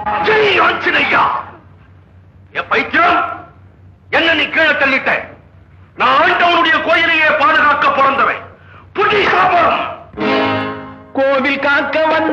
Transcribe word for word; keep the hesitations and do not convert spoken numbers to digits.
ஜெய் ஆஞ்சநேயா! என் பைத்தியம், என்ன நீ கீழே தள்ளிட்ட? நான் ஆண்டவனுடைய கோயிலையே பாதுகாக்க பிறந்தவன். புடி சாபம்! கோவில் காக்க வந்த